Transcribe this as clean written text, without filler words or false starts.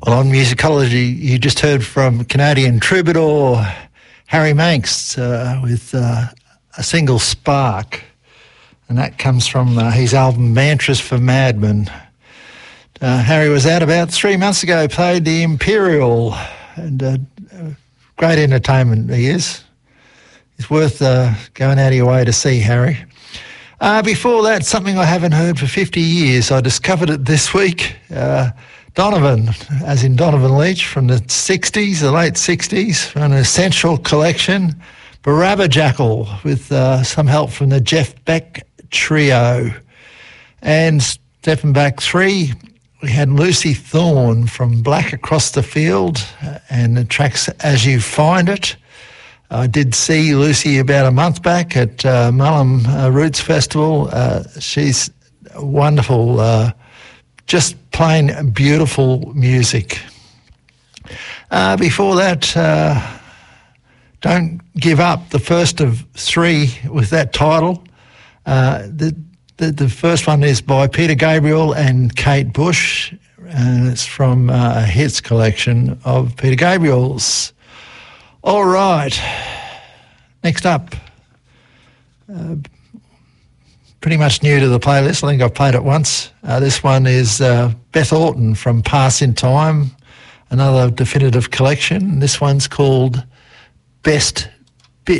Well, on Musicology, you just heard from Canadian troubadour Harry Manx with a single, Spark, and that comes from his album Mantras for Madmen. Harry was out about 3 months ago, played the Imperial, and great entertainment he is. It's worth going out of your way to see Harry. Before that, something I haven't heard for 50 years. I discovered it this week. Donovan, as in Donovan Leitch, from the 60s, the late 60s, from an Essential collection. Barabba Jackal, with some help from the Jeff Beck Trio. And stepping back 3, we had Lucy Thorne from Black Across the Field and the tracks As You Find It. I did see Lucy about a month back at Mullum Roots Festival. She's wonderful, just plain beautiful music. Before that, Don't Give Up, the first of 3 with that title. The first one is by Peter Gabriel and Kate Bush, and it's from a hits collection of Peter Gabriel's. All right, next up, pretty much new to the playlist. I think I've played it once. This one is Beth Orton from Pass in Time, another definitive collection. This one's called Best